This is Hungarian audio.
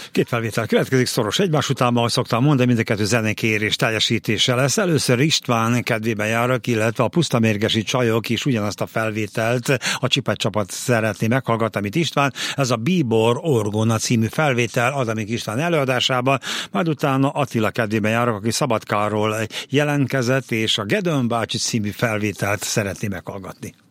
Két felvétel következik szoros egymás után, ahogy szoktam mondani, mind a kettő zenekérés teljesítése lesz. Először István kedvében járok, illetve a pusztamérgesi csajok is ugyanazt a felvételt, a Csipet csapat szeretné meghallgatni, amit István. Ez a Bíbor Orgona című felvétel, az, amik István előadásában, majd utána Attila kedvében járok, aki Szabadkáról jelentkezett, és a Gedön bácsi című felvételt szeretné meghallgatni.